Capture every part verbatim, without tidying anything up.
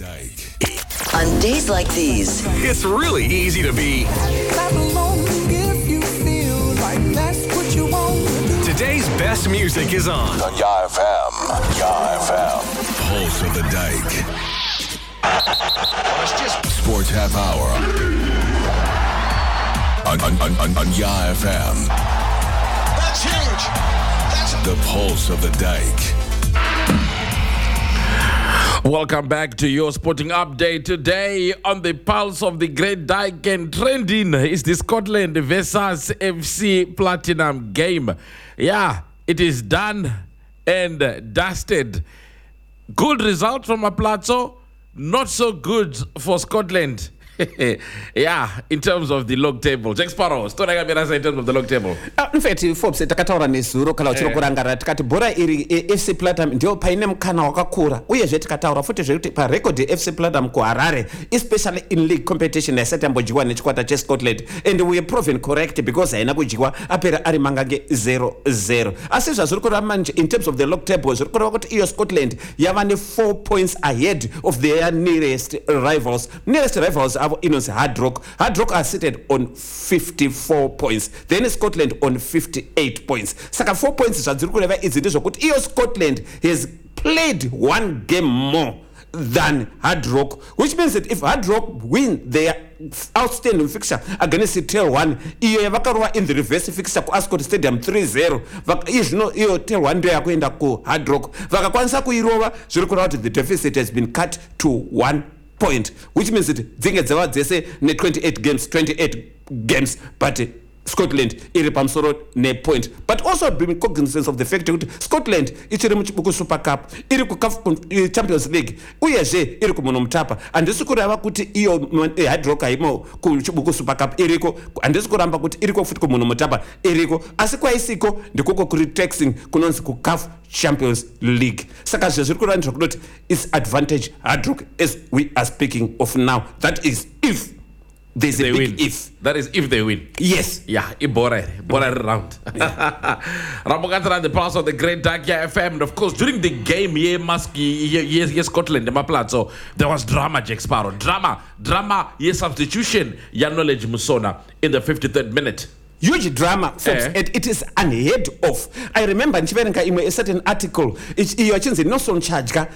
Dyke. On days like these, it's really easy to be clap along if you feel like that's what you want. Today's best music is on. On Yah F M. Yah F M. Pulse of the Dyke. Sports Half Hour. On, on, on, on, on Yah F M. That's huge. That's the Pulse of the Dyke. Welcome back to your sporting update today on the Pulse of the Great Dyke, and trending is the Scotland versus F C Platinum game. Yeah, it is done and dusted. Good result from Aplazo, not so good for Scotland. Yeah, in terms of the log table. Jack Sparrow, story in terms of the log table. Uh, in fact, Forbes takataura nezuro kala uchiro kurangara tikati bora iri F C Platinum ndio paine mukana wakakura uyezve tikataura futi zvekuti parecord F C Platinum kuHarare, especially in league competition yasati yambodyiwa nechikwata cheScotland, and we are proven correct because haina kudyiwa apera ari mangange zero zero. Asi zvazviri kureva manje in terms of the log table zviri kureva kuti iyo Scotland yava ne four points ahead of their nearest rivals. Nearest rivals avo inonzi Hard Rock. Hard Rock are seated on fifty-four points. Then Scotland on fifty-eight points. Saka four points zvadziri kureva idzi ndezvokuti iyo Scotland has played one game more than Hard Rock, which means that if Hard Rock win their outstanding fixture against Tel one, iyo yavakarova in the reverse fixture ku Ascot Stadium three zero, izvino iyo Tel one ndio yakuenda ku Hard Rock, vakakwanisa kuirova zviri kureva kuti the deficit has been cut to one point, which means that dzinge dzava dzese ne twenty-eight games twenty-eight games, but uh, Scotland iri pamsoro ne point. But also being cognizant of the fact that Scotland ichiri muchibuku Super Cup, iri ku uh, Champions League, uyezve iri kumuno mutapa, andisi kurava kuti iyo uh, Hard Rock haimo kuchibuku Super Cup iriko, andisi kuramba kuti iriko futi kumuno mutapa iriko, asi kwaisiko ndikoko kuri taxing kunonzi ku C A F Champions League. Saka zviri kureva ndizvokudoti it's advantage Hard Rock as we are speaking of now. That is if there's they a big win. if. That is if they win. Yes. Yeah, ibora, ibora round. Ramogantara, the Pulse of the Great Dyke F M, and of course during the game, yeah, Maski, yes, yes, Scotland, my plateau, there was drama. Jack Sparrow, drama, drama, yes, substitution. Ya Knowledge Musona in the fifty-third minute. Huge drama, folks, Eh. and it is unheard of. I remember nchiverenga imwe a certain article iyo achinzi Nelson Chadka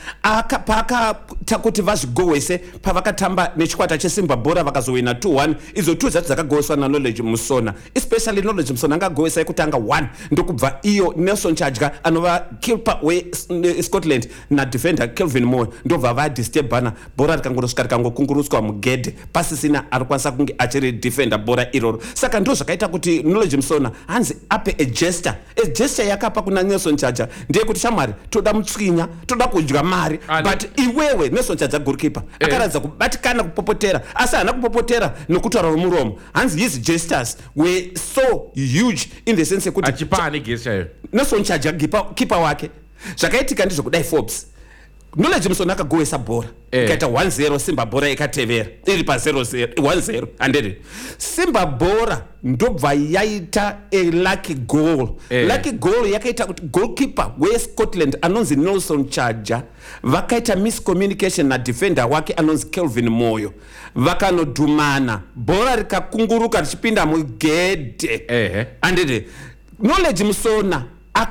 pakatakuti vazvigowese pavakatamba nechikwata cheSimba Bora vakazowina two one, idzo two dzati dzakagoweswa naKnowledge Musona, especially Knowledge Musona angagowesa yekutanga one ndokubva iyo Nelson Chadka anova keeper weScotland nadefender Kelvin Moore ndobva vadisturbana bhora rikangorosvika rikangokungurutswa mugedhe pasisina arikwanisa kunge achiri defender bhora iroro. Saka ndo zvakaita kuti Knowledge Musona hanzi ape a gesture a gesture yakapa kuna Nelson Chadka ndeye kuti shamwari toda mutsvinya toda kudya mari, but iwewe Nelson Chadka goalkeeper Eh. akaradza kubatikana kupopotera asi hana kupopotera nokutaura nomuromo. Hanzi his gestures were so huge in the sense yekuti Achipani gesture. Nelson Chadka keeper wake zvakaitika ndizvokudai Forbes Knowledge Musona akagowesa bhora Eh. ikaita one zero Simba Bora ikatevera iri pa zero zero one zero handed. Simba Bora ndobva yaita a lucky goal. Eh. Lucky goal yakaita kuti goalkeeper weScotland anonzi Nelson Chadka vakaita miscommunication na defender wake anonzi Kelvin Moyo, vakanodhumana bhora rikakunguruka richipinda mugedhe. Eh. Handed. Knowledge Musona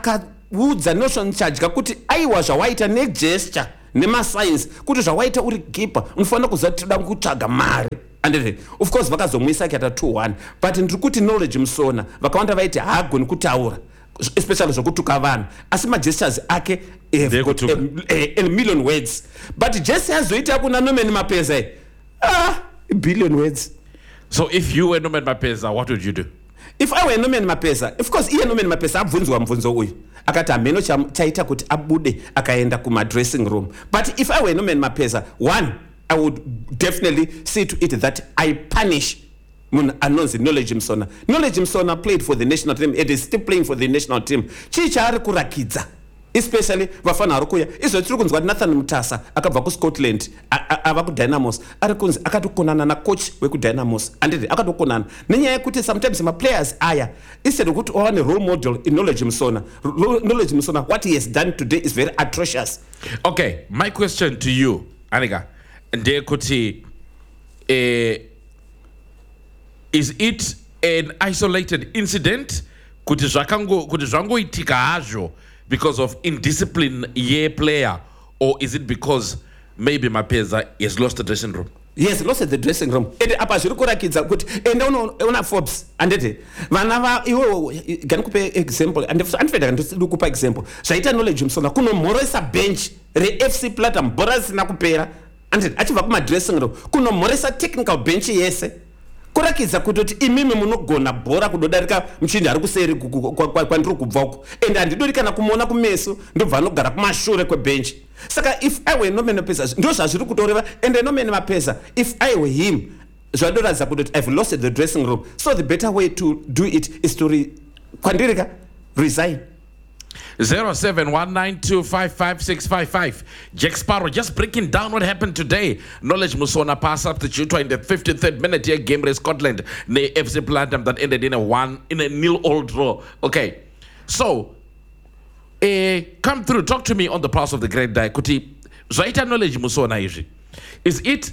akaudza Nelson Chadka kuti aiwa zvawaita negesture nemasigns kuti zvawaita uri keeper unofanira kuziva kuti toda kutsvaga mari. And of course vakazomwisa akaita two one, but ndiri kuti Knowledge Musona vakawanda vaiti haagoni kutaura especially zvokutuka vanhu asi magestures ake have got a, a, a million words, but just azoita kuna Norman Mapeza ah a billion words. So if you were Norman Mapeza, what would you do? If I were Norman Mapeza, of course iye Norman Mapeza abvunzwa mubvunzo uyu akati hameno chaita kuti abude akaenda kuma dressing room. But if I were Norman Mapeza, one, I would definitely see to it that I punish munhu anonzi Knowledge Musona. Knowledge Musona played for the national team and is still playing for the national team. Chii chaari kurakidza especially vafana vari kuya izvo tiri kunzwa Nathan Mutasa akabva kuScotland ava kuDynamos ari kunzi akatokonana nacoach wekuDynamos anditi akatokonana nenyaya yekuti sometimes maplayers aya instead okuti wawane role model in Knowledge Musona. Knowledge Musona, what he has done today is very atrocious. Okay, my question to you, Anika, ndekuti eh, is it an isolated incident kuti zvakango kuti zvangoitika hazvo because of indiscipline yeplayer, or is it because maybe Mapeza has lost the dressing room? Yes, lost the dressing room. And apa zviri kurakidza kuti ende una Forbes andete vana va iwo ganikupe example and andifeda ndikupa example zvaita Knowledge Msona kunomhoresa bench re F C Platinum bora sina kupera andete achibva kuma dressing room kunomhoresa technical bench yese kurakidza kuti imimi munogona bhora kudodarika muchindi ari kuseri kwandiri kubva uko ende handidori kana kumuona kumeso ndobva anogara kumashure kwebench. Saka if I were Norman Mapeza ndo zvazviri kutoreva ende Norman Mapeza if I were him zvadoradza kuti I've lost the dressing room, so the better way to do it is to re, kwandirika resign. zero seven one nine two five five six five five. Jack Sparrow just breaking down what happened today. Knowledge Musona pass substitute in the fifty-third minute here game race Scotland the F C Platinum that ended in a one in a nil all draw. Okay, so uh, come through, talk to me on the pulse of the great day. Kuti Zaita Knowledge Musona ishi. Is it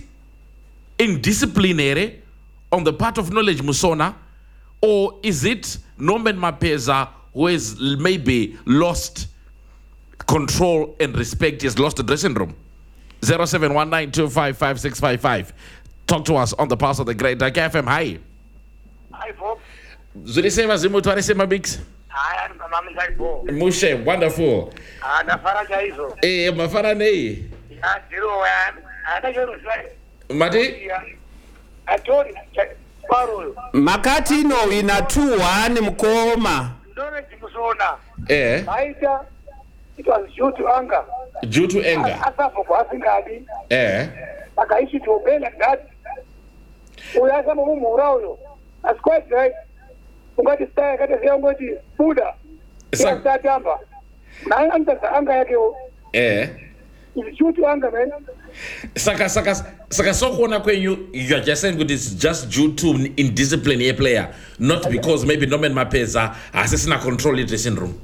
indisciplinary on the part of Knowledge Musona, or is it Norman Mapeza who has maybe lost control and respect, he has lost the dressing room? zero seven one nine two five five six five five. Talk to us on the pulse of the great Dark F M. Hi. Hi, Bob. Zulisema zimutu arisema Bix. Hi, I'm Mama Zaibo. Mushe, wonderful. Ah, nafara jaizo. Eh, mafara nei. Ya, zero one. Ada jero sai. Mati? Atori, Sparrow. Makati no ina two one mkoma. Knowledge Musona. Eh. Maita, it was due to anger. Due to anger. Asa for Kwasingadi. Eh. Akaishi to obey like that. Uyasa mumu murauyo. That's quite right. Ungati staya kata siya ungati Buddha. Siya staya tamba. Na anga sa anga yake o. Eh. It's due to anger, man. Saka saka saka so kuona kwenyu you are just saying that it's just due to indiscipline a player, not because maybe Norman Mapeza asesina control the dressing room.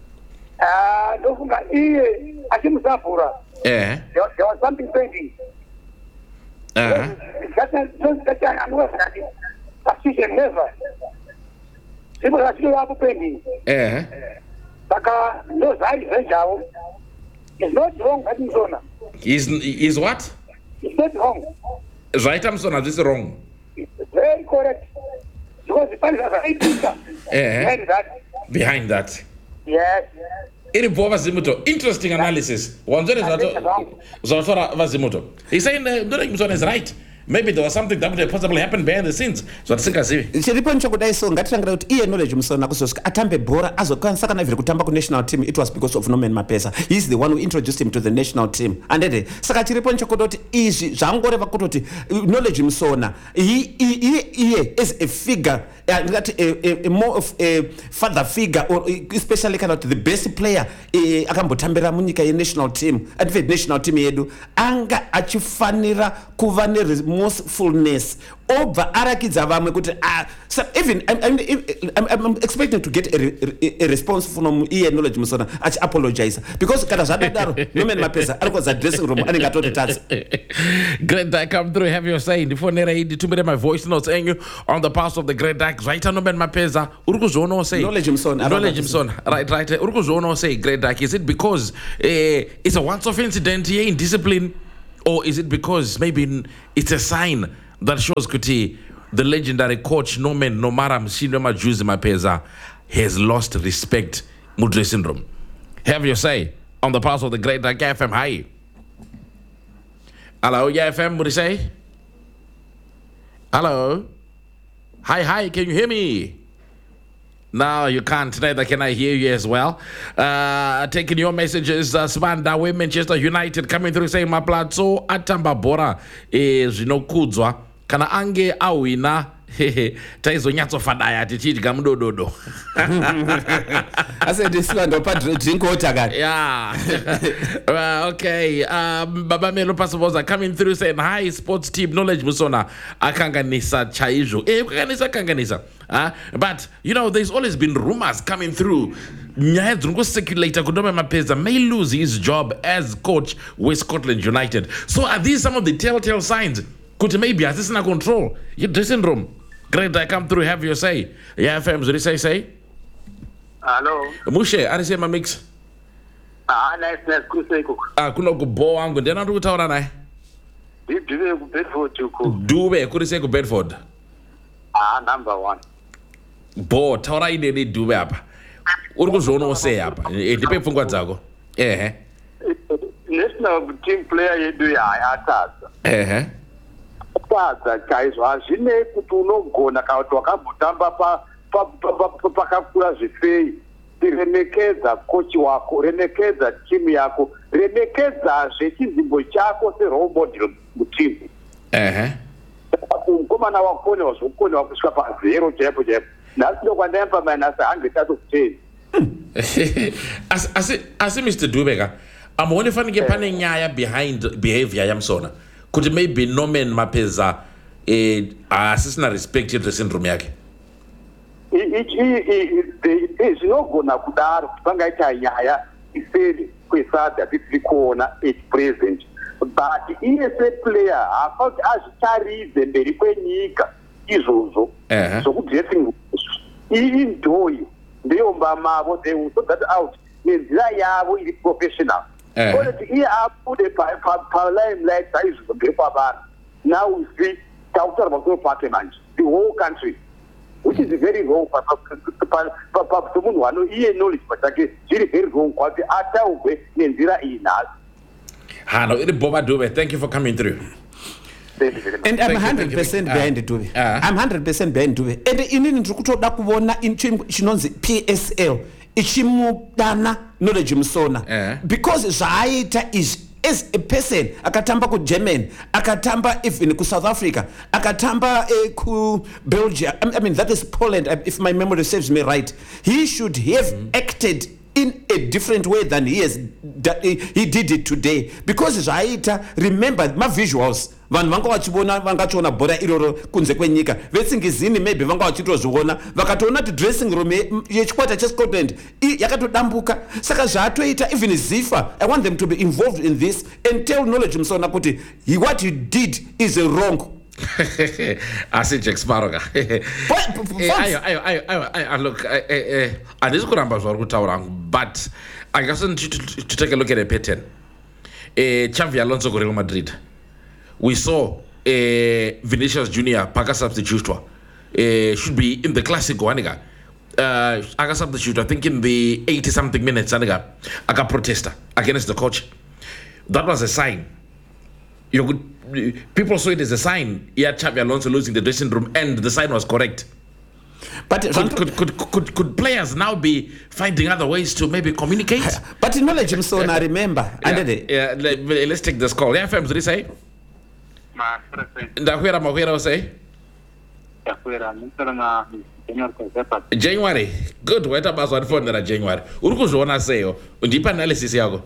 Ah, ndofunga iye achimsafura. Eh. There, there was something pending. Uh-huh. That's not that's not annual study. Assistant never. People are still up pending. Eh. Saka those are venjao. It's not wrong, I think so now. Is is what? It's not wrong. Right, I'm sorry, this is wrong. It's very correct. Because the parents are right teacher. Eh. Behind that. Behind that. Yes. Iri bova Zimuto. Interesting analysis. Wanzore zato zato Vazimuto. He's saying uh, Knowledge Musona is right. Maybe there was something that would have possibly happened behind the scenes. So that's zivi. Chiripo nchokudai so ngatirangira kuti iye Knowledge Musona kusosika atambe bhora azokwanisa kana vhiri kutamba ku national team. It was because of Norman Mapeza. He's the one who introduced him to the national team. Andede saka chiripo nchokudoti izvi zvangoreva kuti Knowledge Musona he he is a figure that a, a, a more of a father figure, or especially kind of the best player akambotambira munyika ye national team at the national team yedu anga achifanira kuva ne remorsefulness obva arakidza vamwe kuti ah, so even I'm, I'm, I'm, I'm expecting to get a, a, a response from iye Knowledge Musona achi apologize because kana zvadadaro Norman Mapeza alikoza dressing room anenge atoti tatsi. Great Dyke, come through, have your say. Before Nera Idi to me my voice notes saying you on the pulse of the Great Dyke. Right, Norman Mapeza urukuzvono say Knowledge Musona Knowledge Musona right right urukuzvono say Great Dyke. Is it because uh, it's a once-off incident here in discipline, or is it because maybe it's a sign that shows kuti the legendary coach Norman Nomara Msindo Majuzi Mapeza has lost respect mu dressing room? Have your say on the pulse of the Great Dyke F M. Hi. Hello, yeah, F M, what do you say? Hello? Hi, hi, can you hear me? No, you can't. Neither can I hear you as well. Uh, taking your messages, uh, Spanda, we Manchester United coming through saying, my blood, so atamba bora is, you know, kudzwa. Kana ange awina taizonyatsofadaya tichidya mudododo. Asi ndisiwa ndopa drink water kani. Yeah. uh, okay. Um, Baba Melo Pasaboza coming through saying hi sports team knowledge Musona akanganisa chaizvo. Eh kanganisa kanganisa. Uh, but you know there's always been rumors coming through. Nyaya dziri circulator kudome Mapeza may lose his job as coach with Scotland United. So are these some of the telltale signs? Could maybe asisina control your dressing room? Great, I come through. Have your say. Yeah, F Ms. What do you say? Say. Hello. Mushe, I say my mix. Ah, nice, nice. Kuseko. Ah, kuno kubo wangu. Ndena ndu kutaura naye. Ndiwe ku Bedford uko. Dube, kurise ku Bedford. Ah, number one. Bo, taura ine ni dube hapa. Uri kuzvoona ose hapa. Ndipe pfungwa dzako. Eh. National team player yedu ya atasa. Eh. Atasa chaizvo hazvinei kuti unogona kana kuti wakambotamba pa pakakura zvifei. Remekedza kochi wako, remekedza timu yako, remekedza zvechizimbo chako serole model mutimu. Eh. Mukomana wakone wazokone wakusvika pazero chaipo chaipo. Nhasi ndokwandaemba minus one hundred out of ten. Asi asi asi Mister Dubeka, amuone fanike pane nyaya behind behavior yamsona. Kuti maybe Norman Mapeza eh asisina respect dressing room yake. Zvinogona kudaro kuti pangaita nyaya iseri kwesada tiri kuona at present, but iye seplayer hafauti azvitaridze mberi kwenyika izvozvo zvokudressing indoi ndeyomba mavo, they will sort that out nenzira yavo iri professional. Kuti iye abude palimelight saizvo mberi kwavanhu. Now we see tautaura pamusoro pake manje the whole country, which is very wrong. Someone who knows iye knowledge pachake zviri very wrong kwati ataugwe nenzira iyi nhasi. Hano, iri Boba Dube, thank you for coming through. And I'm one hundred percent behind Dube. Uh, I'm one hundred percent behind Dube. And inini ndiri kutoda kuona chinonzi P S L ichimudana knowledge Musona because zvaaita is as a person akatamba ku German, akatamba even ku South Africa, akatamba eh, ku Belgium. I mean that is Poland if my memory serves me right. He should have mm-hmm. acted in a different way than he has he, he did it today because zvaita, remember my visuals vanhu vanga vachibona vangachiona bhora iroro kunze kwenyika vesingizini maybe vanga vachitozviona vakatoona kuti dressing room yechikwata cheScotland yakatodambuka. Saka zvaatoita even Zifa, I want them to be involved in this and tell knowledge Musona kuti he, what he did is wrong. Asi Jack Sparrow. Ayo ayo ayo ayo look andisi kuramba zvari kutaura but I guess to, to, to take a look at a pattern. Eh Xavi Alonso ku Real Madrid. We saw uh, Vinicius Junior Paka substitutwa. Uh, should be in the Classico aniga. Uh Aka substitute I think in the eighty something minutes aniga. Aka protester against the coach. That was a sign. You know, people saw it as a sign. Yeah, Xavi Alonso losing the dressing room, and the sign was correct. But could could, could, could, could players now be finding other ways to maybe communicate? But in knowledge, so I remember. Yeah, yeah, let, let's take this call. Yeah, F M, what do you say? Ndakwera makwera say? January. Good. Waita basa on phone na January. Uri kuzviona seyo. Undipa analysis yako.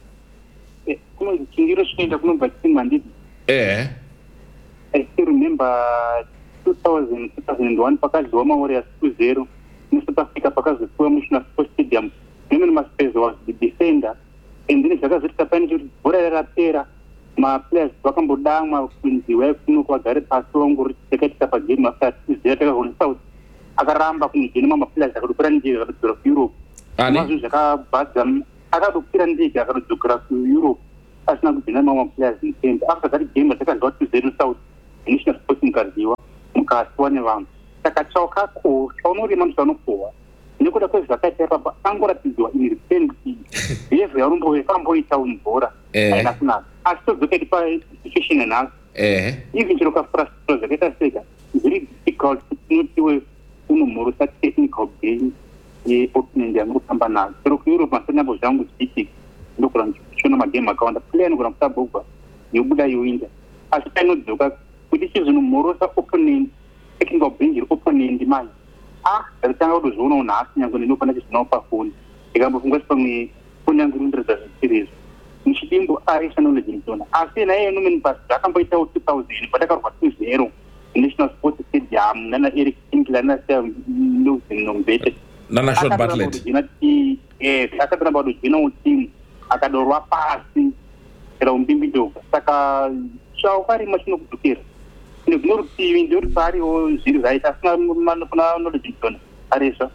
Eh. I still remember two thousand, two thousand one pakazviwa Warriors two zero in South Africa pakazviwa Mushina Sports Stadium. Neman Maspez was the defender and then zvakazoita pane kuti bhora rakapera ma players vakambodamwa kunziwa kuno kwagare pasi vangori takaita pagame after zero takaona South akaramba kunigena ma players akadokura ndege akadodzera ku Europe. Mazvo zvakabhadza akadokira ndege akadodzera ku Europe asina kugena mamwe players in after that game takazwa two zero South National Sports mukaziwa mukasiwa nevanhu saka chaukakohwa chaunorima muzvanokohwa nekuda kwezvakaita papa angoratidzwa in return kuti behavior yaurombo yakamboita mubhora haina kunaka asi todzokeiti pasituation enhasi even chero kafrustro zvakaita seka very difficult kuti unotiwe unomhorosa technical game yeopponent yanokutamba nayo chero kueurope masanyambo zvangu zviitika ndokura ndichiona magame akawanda player anogona kutabogwa yobuda yoinda asi painodzoka kuti chizvinomhorosa opponent technical bench opponent manje ah ndakatanga kutozviona unhasi nyange ndinofana chizvinawo pafoni ndikambofunga kuti pamwe foni yangu inotoredza zvisirizo muchidimbo aisha knowledge msona asi naye nomen pass akamboitawo two thousand patakarwa two zero National Sports Stadium nana Eric Sinclair nana Luzin Nombete nana Shot Bartlett yes akatana bado jina team akadorwa pasi era umbimbido saka shawari machino kudukira ne gnurti ndio pari o ziri zaita sina manofuna knowledge msona aresha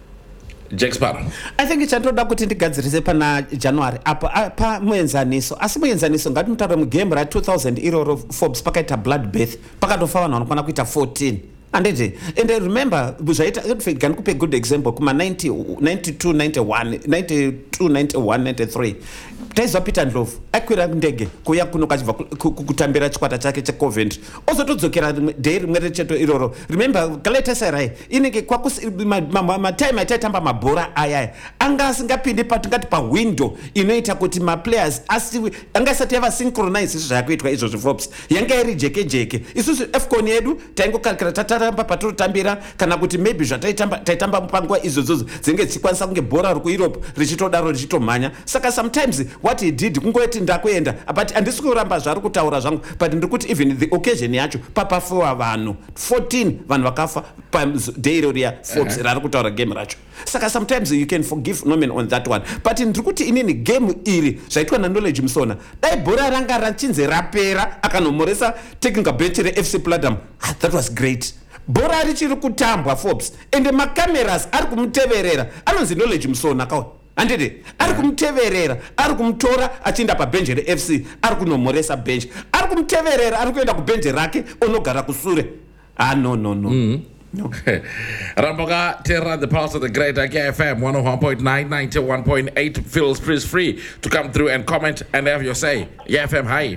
Jack Sparrow. I think ichandoda kuti ndigadzirise pana January apa pa muenzaniso asi muenzaniso ngatimutaure mugame ra two thousand iroro Forbes pakaita bloodbath pakatofa vanhu vanokwana kuita fourteen anditi and I remember zvaita gani kupe good example kuma ninety, ninety-two, ninety-one, ninety-two, ninety-one, ninety-three taizwa Peter Ndlovu akwira ndege kuya kuno kachibva kutambira chikwata chake cheCoventry ozotodzokera day rimwe recheto iroro remember Galatasaray inenge kwakusi matime ataitamba mabhora aya anga asingapindi patingati pawindow inoita kuti maplayers asiwe anga asati yava synchronize izvo zvakuitwa izvo zviForbes yanga iri jeke jeke isusu AFCON yedu taingokalkira tataramba patorotambira kana kuti maybe zvataitamba taitamba panguva izvozozo dzinenge dzichikwanisa kunge bhora rekuEurope richitodaro richitomhanya saka sometimes what he did kungoiti ndakuenda but handisi kuramba zvari kutaura zvangu but ndiri kuti even the occasion yacho papafuwa vanhu fourteen vanhu vakafa padei iroro yaForbes rari kutaura game racho saka sometimes you can forgive nomen on that one but ndiri kuti inini game iri zvaitwa naKnowledge Musona dai bhora ranga rachinzi rapera akanomoresa technical bench reF C Platinum ah, that was great bhora richiri kutambwa Forbes ende macameras ari kumuteverera anonzi Knowledge Musona kawa handiti ari kumuteverera ari kumutora achienda pabench reF C ari kunomoresa bench ari kumuteverera ari kuenda kubench rake onogara kusure ah no no no mm. No. Ramboka Terra, the pulse of the great K F M one oh one point nine, ninety-one point eight. Feels please free to come through and comment and have your say. K F M, hi.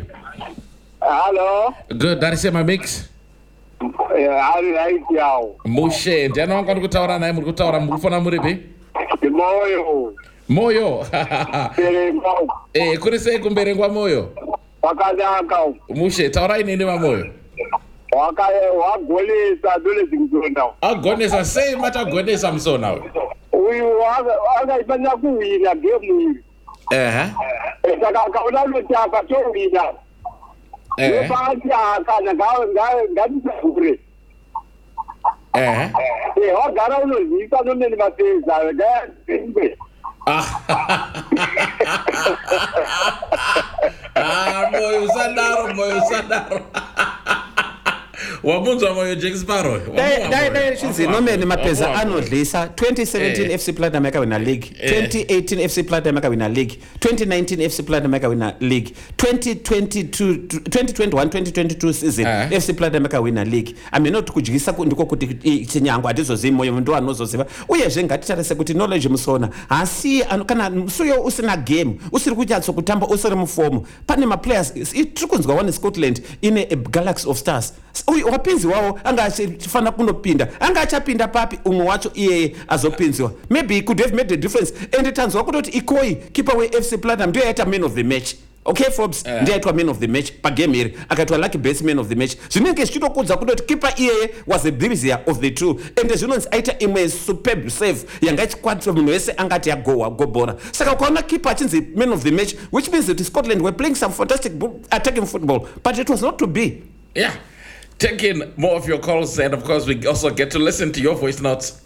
Hello. Good, that is my mix. Yeah, how did I go? Mushe, ndiye no ngani kutaura naye muri kutaura muri kufona muri bi? Moyo. Moyo. Berengwa. Eh, kuri sei kumberengwa Moyo? Wakadaka. Mushe, taura inini ma Moyo? Wakaye wagolesa dole zingizonda. Agonesa sei mata gonesa Musona we. Uyu waga ibanya kuwina game hii. Eh. Saka kaona lochapa chowina. Eh. Basi akana gawe gawe ngadisakure. Eh. Eh, wagara unozika none ni mapeza ngaya ngwe. Ah. Ah, Moyo sadaro, Moyo sadaro. Wabunzwa Moyo Jack Sparrow. Dai dai dai chinzi nomen mapeza anodlisa twenty seventeen eh. F C Platinum yakawina league eh. twenty eighteen F C Platinum yakawina league twenty nineteen F C Platinum yakawina league twenty twenty-two twenty twenty-one twenty twenty-two season eh. F C Platinum yakawina league I mean not kudyisa ndiko kuti chinyango hatizozivi Moyo ndo anozoziva uyezve ngatitarise kuti Knowledge Musona asi kana musuyo usina game usiri kunyatso kutamba usiri mufomu pane ma players tiri kunzwa one Scotland ine a Galaxy of Stars uyu wapinzi wao anga achifana kunopinda anga achapinda papi umwe wacho iye azopinziwa maybe he could have made a difference and tanzwa kutoti Ikoyi keeper we F C Platinum ndio yaita man of the match okay Forbes uh. ndio yaitwa man of the match pa game iri akaitwa lucky best man of the match zvinenge zvichitokudza kutoti keeper iye was a busier of the two and zvinonzi aita imwe superb save yanga ichikwatisa munhu wese angati yagowa gobora saka ukaona keeper achinzi man of the match which means that Scotland were playing some fantastic attacking football but it was not to be. Yeah. Taking more of your calls, and of course, we also get to listen to your voice notes.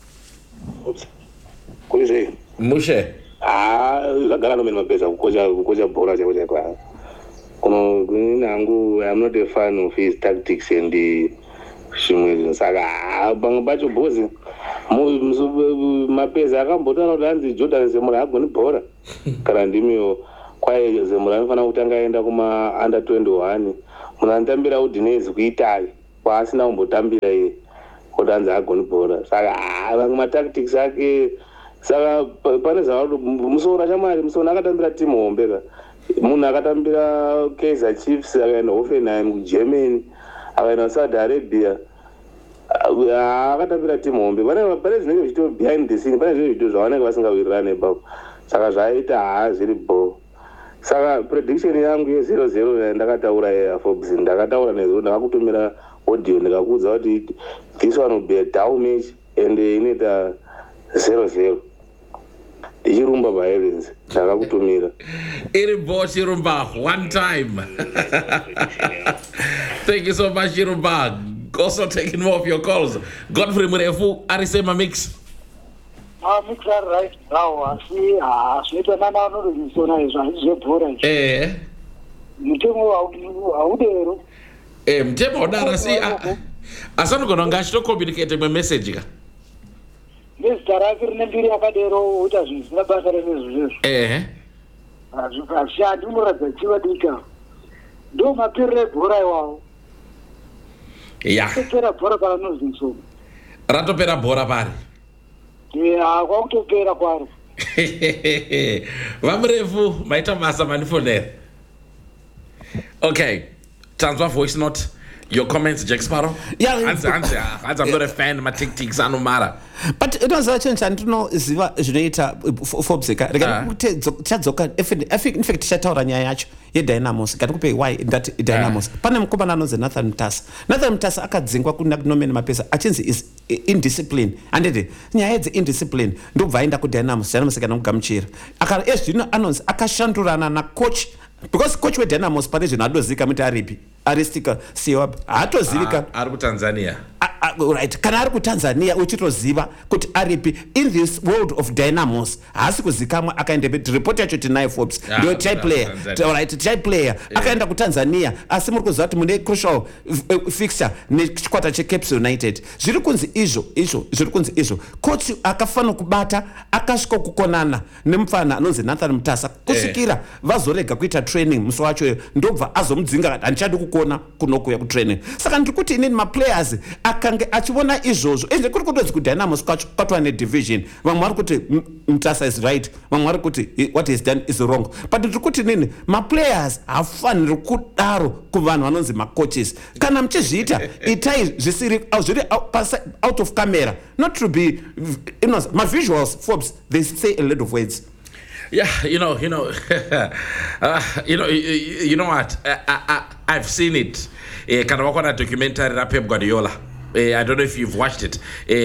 Mushe. Ah, lagala no mapesa kukoja kukoja bora cha kuja kwa. Kono nangu I'm not a fan of his tactics and the shimwe saka bang bacho bozi. Mu mapesa akambotana udanzi Jordan Zemura agoni bora. Kana ndimio kwaye Zemura anofana kutanga enda kuma under twenty-one. Munantambira udinezi kuitali. Pasina umbotambira ye kodanza agoni bora saka vamwe matactics ake saka pane zvauri Musona chamari Musona akatambira timu hombe ka munhu akatambira Kaizer Chiefs akaenda Hoffenheim kuGermany akaenda Saudi Arabia akatambira timu hombe pane pane zvinenge zvichito behind the scene pane zvinenge zvichito zvavanenge vasingawirirani ipapo saka zvaita haa zviri bo Saka prediction yangu ye zero zero ndakataura ya Forbes ndakataura nezvo ndakakutumira audio ndikakuudza kuti this one will be a down match and inoita zero zero. Chirumba violence ndakakutumira. Irimbo Chirumba one time. Thank you so much Chirumba. Also taking more of your calls. Godfrey Murefu arisema mix. Ah, mix are right now. Asi ah, sweta nana no zisona izvo zvebhora. Eh. Mutemo audero. Eh, mtemo udara si asanogona kunge achitocommunicate mwe message ka. Nezita rake rine mbiri yakadero uita zvinhu zvisina basa rezvezvo. Eh. Azvikashandi unoratidza chivadika. Ndo mapirire bhora iwawo. Ya. Ratopera bhora kana nozinsoma. Ratopera bhora pari. Ya, kwakutopera kwaro. Vamurefu maita masa manifonera. Okay. Tanzwa voice note. Your comments, Jack Sparrow? Yeah, answer, answer. Answer. I'm not a fan of my tactics, I don't matter. But it was a change and no ziva generator Forbes ka. Rega chadzoka in fact chataura nyaya yacho ye Dynamos. Ngatukupe why that Dynamos. Pane mukobana noze Nathan Mtasa. Nathan Mtasa akadzingwa kuna Norman Mapesa. Achinzi is indiscipline. And it nyaya idzi indiscipline. Ndobva aenda ku Dynamos. Dynamos kana kugamuchira. Akara yes you know announce akashandurana na coach because coach we Dynamos pane zvinhu adozika muti aripi aristika siwa hatozivika ari ku Tanzania right kana ari ku Tanzania uchitoziva kuti aripi in this world of Dynamos haasi kuzikamwa akaenda report yacho tinaye Forbes ndio type player right type player akaenda ku Tanzania asi muri kuziva kuti mune crucial fixture nechikwata cheCape United zviri kunzi izvo izvo zviri kunzi izvo coach akafana kubata akasvika kukonana nemufana anonzi Nathan Mtasa kusvikira vazorega kuita training musi wacho ndobva azomudzinga handichadi kukuona kunokuya kutraining saka ndikuti inini maplayers akange achiona izvozvo ende kuri kutodzi kuDynamos kwatwa nedivision vamwe vari kuti Mtasa is right vamwe vari kuti what is done is wrong but ndikuti nini maplayers hafaniri kudaro kuvanhu vanonzi macoaches kana muchizviita itai zvisiri zviri out of camera not to be you know my visuals Forbes they say a lot of words. Yeah, you know, you know, uh, you know, you, you know what? I, I, I've seen it. Uh, kind of a documentary about Pep Guardiola. Uh, I don't know if you've watched it.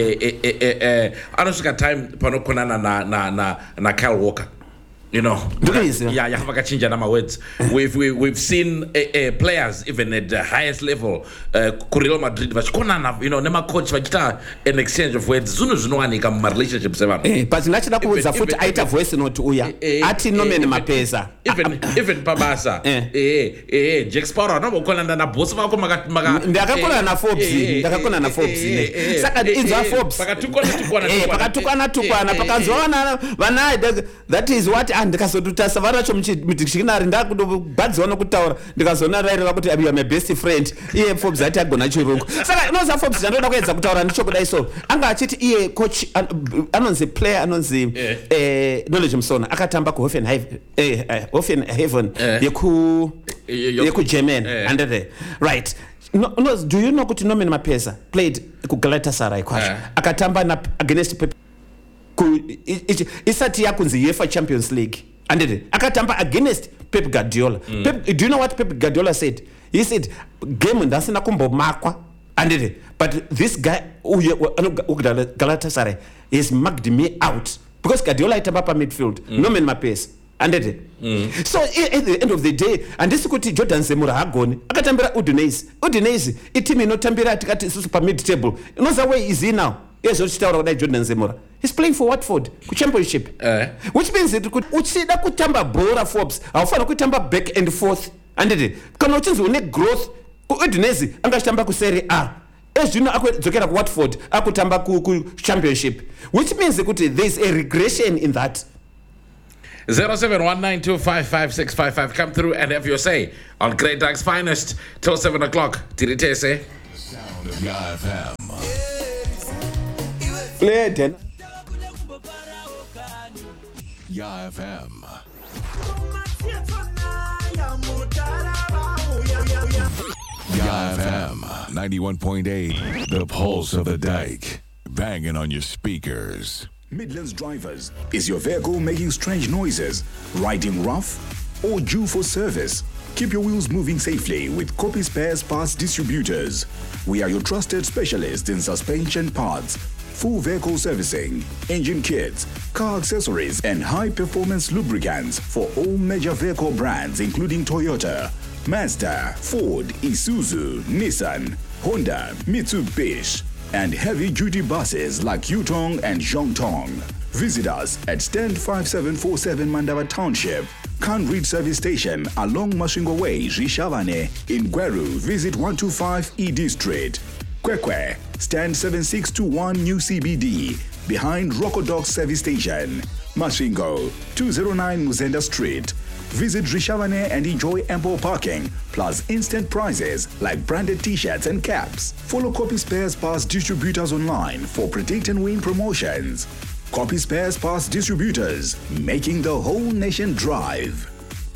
I don't think time panokona na na na na Kyle Walker. You know, yeah, you have to change my words. We've we, we've seen uh, uh, players even at the highest level, uh, Real Madrid, vachikona, you know, nema coach vachita an exchange of words. Zunu zunu anika ma relationships ever. Eh, but nachida kuudza futhi aita voice note uya. Ati Norman Mapesa. Even even Pabasa. Eh eh eh Jack Sparrow no bokona na boss vako maka maka. Ndakakona na Forbes, ndakakona na Forbes ne. Saka inza Forbes. Pakatukwana tukwana. Eh, pakatukwana tukwana, pakanzwana vana that is what ndikazotutasa varacho mudictionary ndakudobhadziwa nokutaura ndikazona raireva kuti abiya my best friend iye Forbes ati agona chirungu saka inoza Forbes ndandoda kuedza kutaura ndicho kudai so anga achiti iye coach anonzi player anonzi eh Knowledge Msona akatamba ku Hoffenheim eh Hoffenheim yeku yeku German under there right. No, no, do you know kuti Norman Mapesa played ku Galatasaray kwacho akatamba na against Pep isati yakunzi UEFA Champions League and akatamba against Pep Guardiola. Mm. Pep, do you know what Pep Guardiola said? He said game ndasina kumbomakwa and but this guy Galatasaray has marked me out because Guardiola itamba pa midfield. Mm. Norman Mapesa and mm. So at the end of the day and this kuti Jordan Zemura hagoni akatambira Udinese Udinese itimi inotambira tikati isusu pa mid table inoza way is he now. Yes, uchitaura kudai Jordan Zemura. He's playing for Watford ku championship. Uh. Which means that uchida kutamba bora Forbes. Awufana kutamba back and forth. And kana uchinzi une growth Udinese angachitamba ku Serie A. As you know akwedzokera ku Watford akutamba ku, ku championship. Which means that there is a regression in that. zero seven one nine two five five six five five come through and have your say on Great Dykes Finest till seven o'clock. Tiritese. Sound of Yah F M. Play then. Yah F M. Yah F M ninety-one point eight. The pulse of the dike. Banging on your speakers. Midlands Drivers. Is your vehicle making strange noises? Riding rough? or due for service? Keep your wheels moving safely with Copy Spares Parts Distributors. We are your trusted specialists in suspension parts, full vehicle servicing, engine kits, car accessories, and high-performance lubricants for all major vehicle brands including Toyota, Mazda, Ford, Isuzu, Nissan, Honda, Mitsubishi, and heavy-duty buses like Yutong and Zhongtong. Visit us at stand five seven four seven Mandava Township, Kanrit Service Station along Mashingo Way, Rishavane. In Gweru, visit one two five E D Street. Kwekwe, stand seven six two one New C B D, behind Rocodog Service Station. Mashingo, two oh nine Muzenda Street. Visit Rishavane and enjoy ample parking, plus instant prizes like branded t-shirts and caps. Follow Copy Spares Parts Distributors online for Predict and Win promotions. Copy Spares Parts Distributors, making the whole nation drive.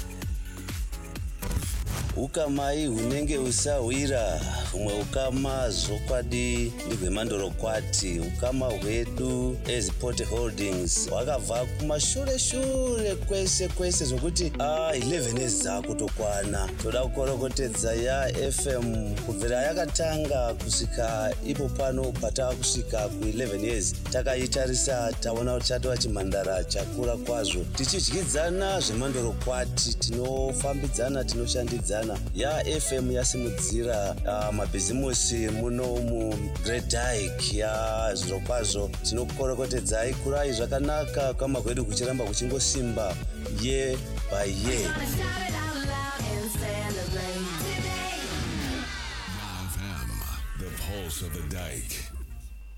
Ukamai hunenge usawira umwe ukama zokwadi ndivemandoro kwati ukama hwedu eziport holdings wakabva kumashure shure kwese kwese zokuti ah eleven ezako tokwana toda kukorokotedza ya F M kubvira yakatanga kusika ipo pano pata kusika ku eleven years takaitarisa taona kuti chatova chimhandara chakura kwazvo tichidyidzana zvemandoro kwati tinofambidzana tinoshandidzana ya F M yasimudzira uh, mabhizimusi muno mu Great Dyke ya zviro kwazvo tinokorokotedzai kurai zvakanaka kama kwedu kuchiramba kuchingosimba year by year. The Pulse of the Dyke.